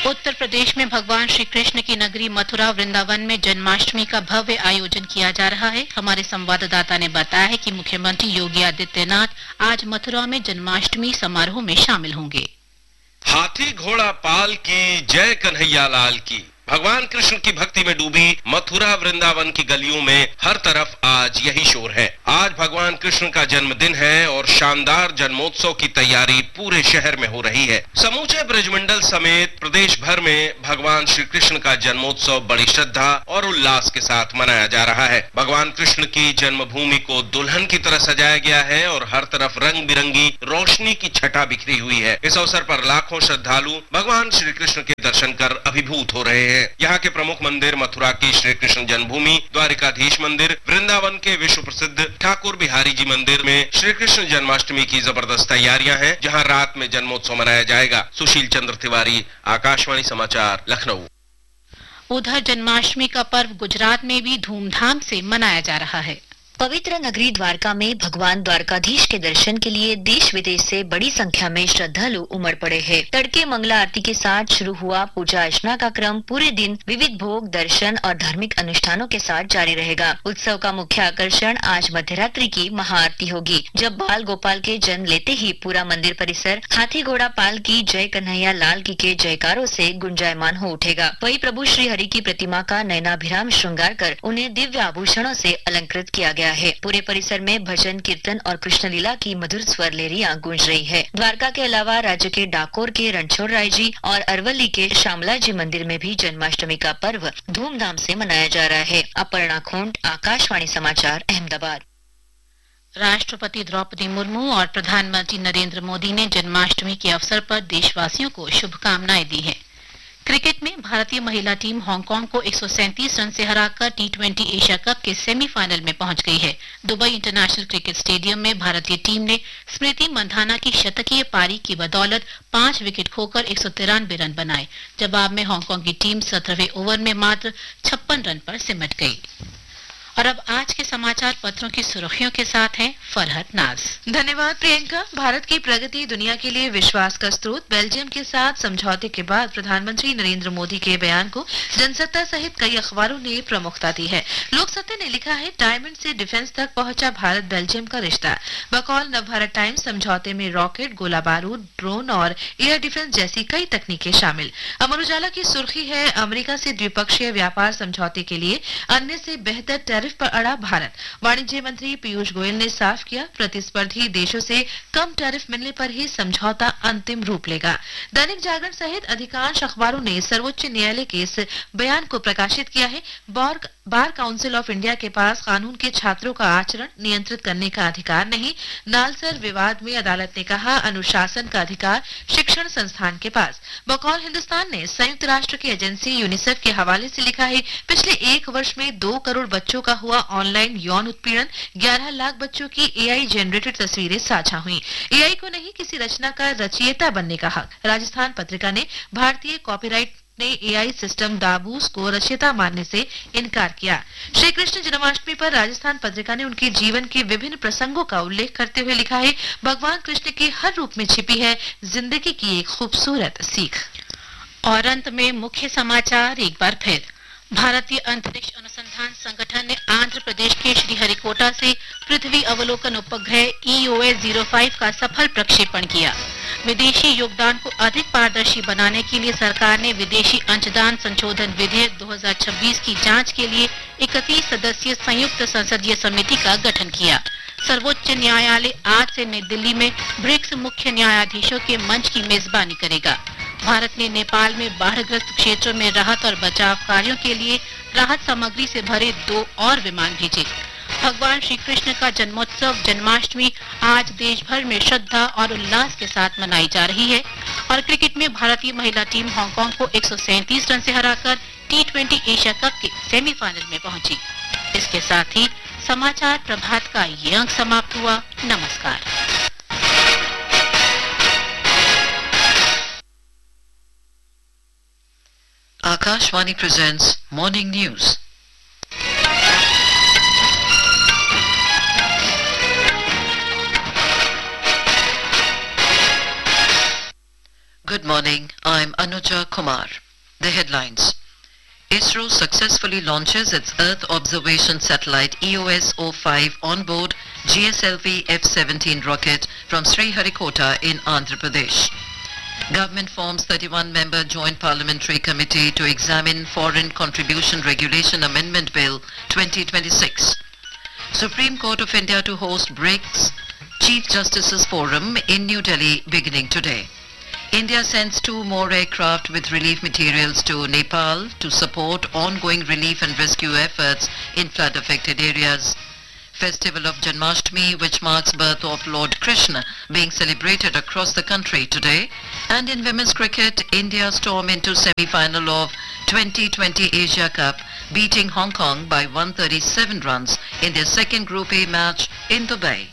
उत्तर प्रदेश में भगवान श्री कृष्ण की नगरी मथुरा वृंदावन में जन्माष्टमी का भव्य आयोजन किया जा रहा है। हमारे संवाददाता ने बताया है कि मुख्यमंत्री योगी आदित्यनाथ आज मथुरा में जन्माष्टमी समारोह में शामिल होंगे। हाथी घोड़ा पाल की जय कन्हैया लाल की। भगवान कृष्ण की भक्ति में डूबी मथुरा वृंदावन की गलियों में हर तरफ आज यही शोर है। आज भगवान कृष्ण का जन्मदिन है और शानदार जन्मोत्सव की तैयारी पूरे शहर में हो रही है। समूचे ब्रजमंडल समेत प्रदेश भर में भगवान श्री कृष्ण का जन्मोत्सव बड़ी श्रद्धा और उल्लास के साथ मनाया जा रहा है। भगवान कृष्ण की जन्मभूमि को दुल्हन की तरह सजाया गया है और हर तरफ रंग बिरंगी रोशनी की छटा बिखरी हुई है। इस अवसर पर लाखों श्रद्धालु भगवान श्री कृष्ण के दर्शन कर अभिभूत हो रहे हैं। यहाँ के प्रमुख मंदिर मथुरा की श्री कृष्ण जन्मभूमि, द्वारिकाधीश मंदिर, वृंदावन के विश्व प्रसिद्ध ठाकुर बिहारी जी मंदिर में श्री कृष्ण जन्माष्टमी की जबरदस्त तैयारियां हैं, जहाँ रात में जन्मोत्सव मनाया जाएगा। सुशील चंद्र तिवारी, आकाशवाणी समाचार, लखनऊ। उधर जन्माष्टमी का पर्व गुजरात में भी धूमधाम से मनाया जा रहा है। पवित्र नगरी द्वारका में भगवान द्वारकाधीश के दर्शन के लिए देश विदेश से बड़ी संख्या में श्रद्धालु उमड़ पड़े हैं। तड़के मंगला आरती के साथ शुरू हुआ पूजा अर्चना का क्रम पूरे दिन विविध भोग, दर्शन और धार्मिक अनुष्ठानों के साथ जारी रहेगा। उत्सव का मुख्य आकर्षण आज मध्यरात्रि की महाआरती होगी, जब बाल गोपाल के जन्म लेते ही पूरा मंदिर परिसर हाथी घोड़ा पाल की जय कन्हैया लाल की के जयकारों से गुंजायमान हो उठेगा। वहीं प्रभु श्री हरि की प्रतिमा का नयनाभिराम श्रृंगार कर उन्हें दिव्य आभूषणों से अलंकृत किया गया है। पूरे परिसर में भजन, कीर्तन और कृष्ण लीला की मधुर स्वर लहरियां गूंज रही है। द्वारका के अलावा राज्य के डाकोर के रणछोड़ राय जी और अरवली के श्यामला जी मंदिर में भी जन्माष्टमी का पर्व धूमधाम से मनाया जा रहा है। अपर्णा खोंट, आकाशवाणी समाचार, अहमदाबाद। राष्ट्रपति द्रौपदी मुर्मू और प्रधानमंत्री नरेंद्र मोदी ने जन्माष्टमी के अवसर पर देशवासियों को शुभकामनाएं दी है। क्रिकेट में भारतीय महिला टीम हांगकांग को 137 रन से हराकर T20 एशिया कप के सेमीफाइनल में पहुंच गई है। दुबई इंटरनेशनल क्रिकेट स्टेडियम में भारतीय टीम ने स्मृति मंधाना की शतकीय पारी की बदौलत 5 विकेट खोकर 193 रन बनाए। जवाब में हांगकांग की टीम 17वें ओवर में मात्र 56 रन पर सिमट गई। और अब आज के समाचार पत्रों की सुर्खियों के साथ हैं फरहत नाज। धन्यवाद प्रियंका। भारत की प्रगति दुनिया के लिए विश्वास का स्रोत। बेल्जियम के साथ समझौते के बाद प्रधानमंत्री नरेंद्र मोदी के बयान को जनसत्ता सहित कई अखबारों ने प्रमुखता दी है। लोक सत्ता ने लिखा है, डायमंड से डिफेंस तक पहुंचा भारत बेल्जियम का रिश्ता। बकौल नवभारत टाइम्स, समझौते में रॉकेट, गोला बारूद, ड्रोन और एयर डिफेंस जैसी कई तकनीकें शामिल। अमर उजाला की सुर्खी है, अमेरिका से द्विपक्षीय व्यापार समझौते के लिए अन्य से बेहतर टैरिफ पर अड़ा भारत। वाणिज्य मंत्री पीयूष गोयल ने साफ किया, प्रतिस्पर्धी देशों से कम टैरिफ मिलने पर ही समझौता अंतिम रूप लेगा। दैनिक जागरण सहित अधिकांश अखबारों ने सर्वोच्च न्यायालय के इस बयान को प्रकाशित किया है। बार काउंसिल ऑफ इंडिया के पास कानून के छात्रों का आचरण नियंत्रित करने का अधिकार नहीं। नालसर विवाद में अदालत ने कहा, अनुशासन का अधिकार शिक्षण संस्थान के पास। बकौल हिंदुस्तान ने संयुक्त राष्ट्र की एजेंसी यूनिसेफ के हवाले से लिखा है, पिछले 1 वर्ष में 2 करोड़ बच्चों का हुआ ऑनलाइन यौन उत्पीड़न। 11 लाख बच्चों की AI जनरेटेड तस्वीरें साझा हुई। AI को नहीं, किसी रचना का रचयिता बनने का हक। राजस्थान पत्रिका ने भारतीय कॉपीराइट ने AI सिस्टम दाबूस को रचयिता मानने से इनकार किया। श्री कृष्ण जन्माष्टमी पर राजस्थान पत्रिका ने उनके जीवन के विभिन्न प्रसंगों का उल्लेख करते हुए लिखा है, भगवान कृष्ण के हर रूप में छिपी है जिंदगी की एक खूबसूरत सीख। और अंत में मुख्य समाचार एक बार फिर। भारतीय अंतरिक्ष अनुसंधान संगठन ने आंध्र प्रदेश के श्रीहरिकोटा से पृथ्वी अवलोकन उपग्रह EOS-05 का सफल प्रक्षेपण किया। विदेशी योगदान को अधिक पारदर्शी बनाने के लिए सरकार ने विदेशी अंशदान संशोधन विधेयक 2026 की जांच के लिए 31 सदस्यीय संयुक्त संसदीय समिति का गठन किया। सर्वोच्च न्यायालय आज से नई दिल्ली में ब्रिक्स मुख्य न्यायाधीशों के मंच की मेजबानी करेगा। भारत ने नेपाल में बाढ़ग्रस्त क्षेत्रों में राहत और बचाव कार्यों के लिए राहत सामग्री से भरे 2 और विमान भेजे। भगवान श्री कृष्ण का जन्मोत्सव जन्माष्टमी आज देश भर में श्रद्धा और उल्लास के साथ मनाई जा रही है। और क्रिकेट में भारतीय महिला टीम हांगकांग को 137 रन से हराकर T20 एशिया कप के सेमीफाइनल में पहुंची। इसके साथ ही समाचार प्रभात का ये अंक समाप्त हुआ। नमस्कार। Akashvani presents Morning News. Good morning. I'm Anuja Kumar. The headlines. ISRO successfully launches its Earth observation satellite EOS-05 on-board GSLV F-17 rocket from Sriharikota in Andhra Pradesh. Government forms 31-member Joint Parliamentary Committee to examine Foreign Contribution Regulation Amendment Bill 2026. Supreme Court of India to host BRICS Chief Justices Forum in New Delhi beginning today. India sends 2 more aircraft with relief materials to Nepal to support ongoing relief and rescue efforts in flood-affected areas. Festival of Janmashtami, which marks birth of Lord Krishna, being celebrated across the country today. And in women's cricket, India storm into semi-final of 2020 Asia Cup, beating Hong Kong by 137 runs in their second Group A match in Dubai.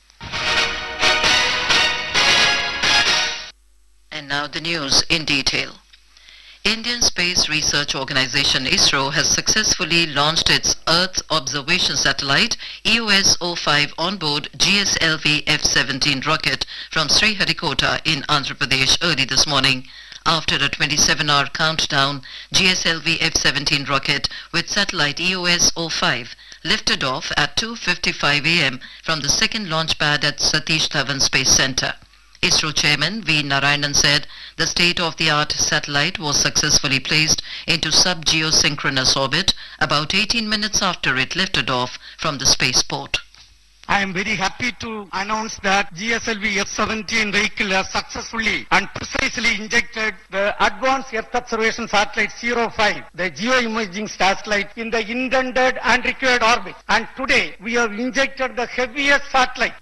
And now the news in detail. Indian Space Research Organisation ISRO has successfully launched its Earth observation satellite EOS-05 onboard GSLV F-17 rocket from Sriharikota in Andhra Pradesh early this morning. After a 27-hour countdown, GSLV F-17 rocket with satellite EOS-05 lifted off at 2:55 a.m. from the second launch pad at Satish Dhawan Space Centre. ISRO Chairman V. Narayanan said the state-of-the-art satellite was successfully placed into sub-geosynchronous orbit about 18 minutes after it lifted off from the spaceport. I am very happy to announce that GSLV F-17 vehicle has successfully and precisely injected the Advanced Earth Observation Satellite 05, the geoimaging satellite, in the intended and required orbit. And today we have injected the heaviest satellite,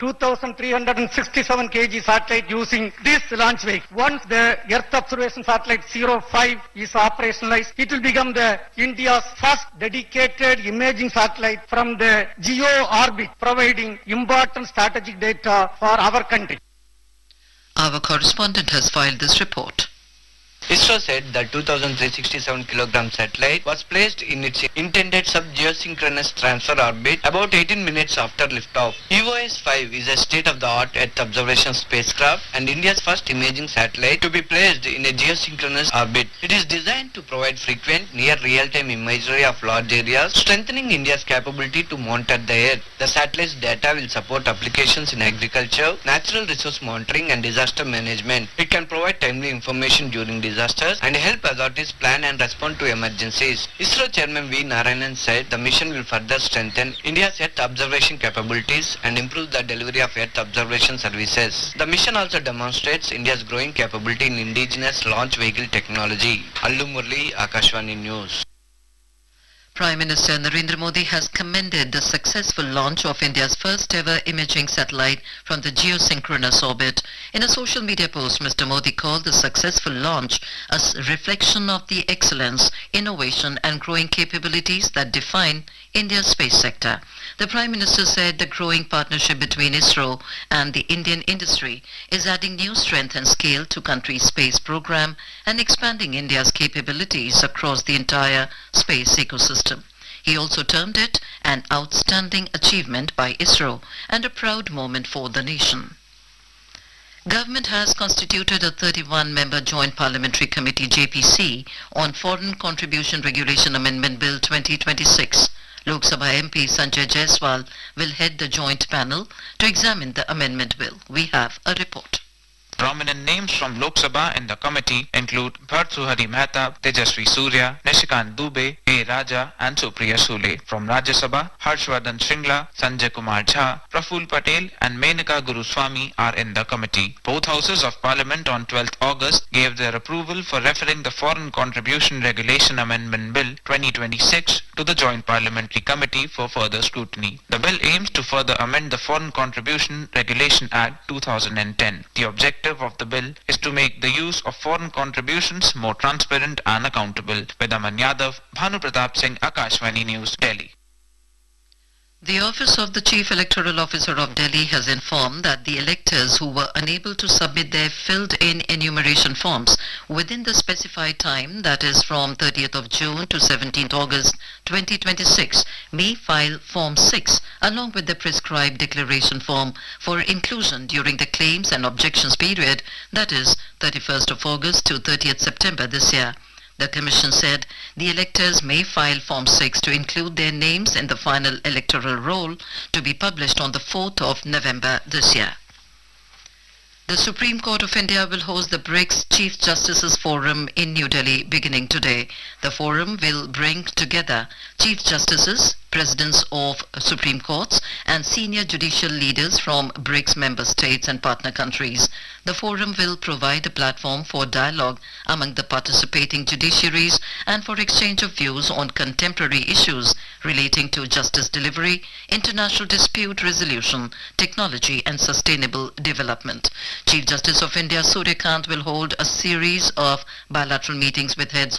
2,367 kg satellite, using this launch vehicle. Once the Earth Observation Satellite 05 is operationalized, it will become the India's first dedicated imaging satellite from the geo orbit, providing important strategic data for our country. Our correspondent has filed this report. ISRO said the 2,367 kg satellite was placed in its intended sub-geosynchronous transfer orbit about 18 minutes after liftoff. EOS-5 is a state-of-the-art Earth observation spacecraft and India's first imaging satellite to be placed in a geosynchronous orbit. It is designed to provide frequent, near real-time imagery of large areas, strengthening India's capability to monitor the Earth. The satellite's data will support applications in agriculture, natural resource monitoring and disaster management. It can provide timely information during disasters and help authorities plan and respond to emergencies. ISRO Chairman V. Narayanan said the mission will further strengthen India's Earth observation capabilities and improve the delivery of Earth observation services. The mission also demonstrates India's growing capability in indigenous launch vehicle technology. Allu Murli, Akashvani News. Prime Minister Narendra Modi has commended the successful launch of India's first ever imaging satellite from the geosynchronous orbit. In a social media post, Mr. Modi called the successful launch a reflection of the excellence, innovation and growing capabilities that define India's space sector. The Prime Minister said the growing partnership between ISRO and the Indian industry is adding new strength and scale to country's space program and expanding India's capabilities across the entire space ecosystem. He also termed it an outstanding achievement by ISRO and a proud moment for the nation. Government has constituted a 31-member Joint Parliamentary Committee JPC on Foreign Contribution Regulation Amendment Bill 2026. Lok Sabha MP Sanjay Jaiswal will head the joint panel to examine the amendment bill. We have a report. Prominent names from Lok Sabha in the committee include Bhartruhari Mehta, Tejasvi Surya, Nishikant Dubey, A. Raja and Supriya Sule. From Rajya Sabha, Harshvardhan Shringla, Sanjay Kumar Jha, Praful Patel and Menaka Guruswamy are in the committee. Both houses of parliament on 12th August gave their approval for referring the Foreign Contribution Regulation Amendment Bill 2026 to the Joint Parliamentary Committee for further scrutiny. The bill aims to further amend the Foreign Contribution Regulation Act 2010. The objective of the bill is to make the use of foreign contributions more transparent and accountable. With Aman Yadav, Bhanu Pratap Singh, Akashvani News, Delhi. The Office of the Chief Electoral Officer of Delhi has informed that the electors who were unable to submit their filled-in enumeration forms within the specified time, that is from 30th of June to 17th August 2026, may file Form 6 along with the prescribed declaration form for inclusion during the claims and objections period, that is 31st of August to 30th September this year. The Commission said the electors may file Form 6 to include their names in the final electoral roll to be published on the 4th of November this year. The Supreme Court of India will host the BRICS Chief Justices Forum in New Delhi beginning today. The forum will bring together Chief Justices, Presidents of Supreme Courts and senior judicial leaders from BRICS member states and partner countries. The forum will provide a platform for dialogue among the participating judiciaries and for exchange of views on contemporary issues relating to justice delivery, international dispute resolution, technology and sustainable development. Chief Justice of India Surya Kant will hold a series of bilateral meetings with heads